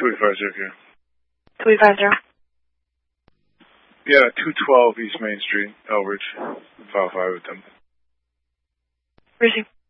250. 250. Yeah, 212 East Main Street, Elbridge. File 5 with them. Receive.